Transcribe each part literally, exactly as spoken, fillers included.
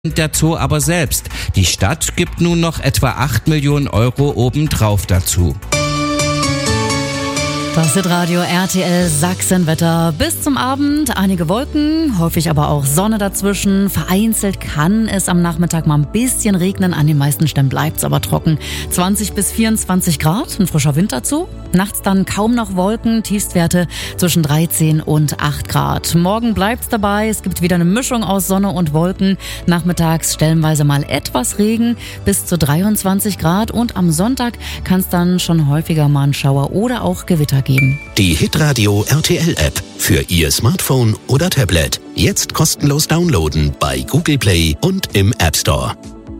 Der Zoo aber selbst. Die Stadt gibt nun noch etwa acht Millionen Euro obendrauf dazu. Das Hitradio R T L Sachsenwetter. Bis zum Abend einige Wolken, häufig aber auch Sonne dazwischen. Vereinzelt kann es am Nachmittag mal ein bisschen regnen. An den meisten Stellen bleibt es aber trocken. zwanzig bis vierundzwanzig Grad, ein frischer Wind dazu. Nachts dann kaum noch Wolken, Tiefstwerte zwischen dreizehn und acht Grad. Morgen bleibt's dabei, es gibt wieder eine Mischung aus Sonne und Wolken. Nachmittags stellenweise mal etwas Regen bis zu dreiundzwanzig Grad. Und am Sonntag kann es dann schon häufiger mal einen Schauer oder auch Gewitter geben. Die Hitradio R T L App für Ihr Smartphone oder Tablet. Jetzt kostenlos downloaden bei Google Play und im App Store.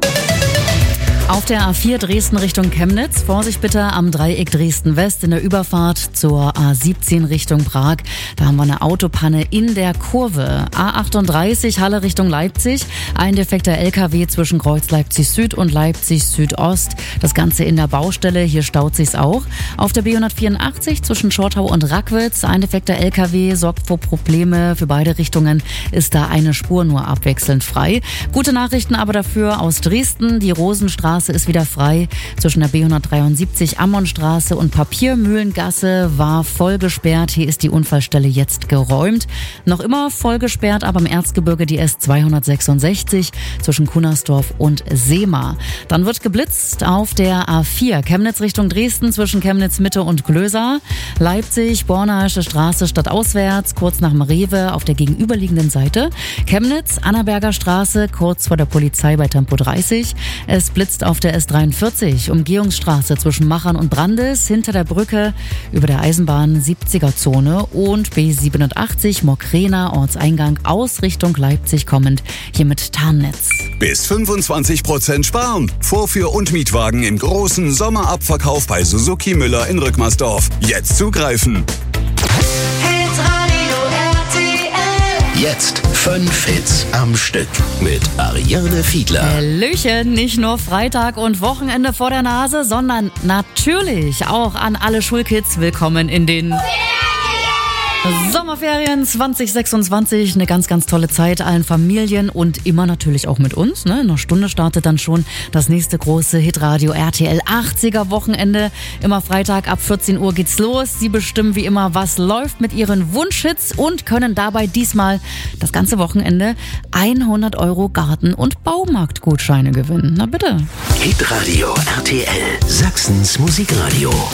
Auf der A vier Dresden Richtung Chemnitz, Vorsicht bitte am Dreieck Dresden West in der Überfahrt zur A siebzehn Richtung Prag. Da haben wir eine Autopanne in der Kurve. A achtunddreißig Halle Richtung Leipzig, ein defekter L K W zwischen Kreuz Leipzig Süd und Leipzig Südost. Das Ganze in der Baustelle, hier staut sich's auch. Auf der B hundertvierundachtzig zwischen Schortau und Rackwitz, ein defekter L K W sorgt für Probleme. Für beide Richtungen ist da eine Spur nur abwechselnd frei. Gute Nachrichten aber dafür aus Dresden, die Rosenstraße ist wieder frei. Zwischen der B hundertdreiundsiebzig Ammonstraße und Papiermühlengasse war voll gesperrt. Hier ist die Unfallstelle jetzt geräumt. Noch immer voll gesperrt, aber im Erzgebirge die S zweihundertsechsundsechzig zwischen Kunersdorf und Seema. Dann wird geblitzt auf der A vier Chemnitz Richtung Dresden zwischen Chemnitz Mitte und Glösa. Leipzig, Bornaische Straße stadtauswärts, kurz nach dem Rewe auf der gegenüberliegenden Seite. Chemnitz, Annaberger Straße, kurz vor der Polizei bei Tempo dreißig. Es blitzt auf der S dreiundvierzig, Umgehungsstraße zwischen Machern und Brandes, hinter der Brücke über der Eisenbahn siebziger Zone und B siebenundachtzig Mokrena Ortseingang aus Richtung Leipzig kommend, hier mit Tarnnetz. Bis fünfundzwanzig Prozent sparen. Vorführ- und Mietwagen im großen Sommerabverkauf bei Suzuki Müller in Rückmersdorf. Jetzt zugreifen. Jetzt fünf Hits am Stück mit Ariane Fiedler. Hallöchen, nicht nur Freitag und Wochenende vor der Nase, sondern natürlich auch an alle Schulkids. Willkommen in den Sommerferien zwanzig sechsundzwanzig, eine ganz, ganz tolle Zeit allen Familien und immer natürlich auch mit uns. Ne? In einer Stunde startet dann schon das nächste große Hitradio R T L achtziger Wochenende. Immer Freitag ab vierzehn Uhr geht's los. Sie bestimmen wie immer, was läuft mit ihren Wunschhits und können dabei diesmal das ganze Wochenende hundert Euro Garten- und Baumarktgutscheine gewinnen. Na bitte. Hitradio R T L, Sachsens Musikradio.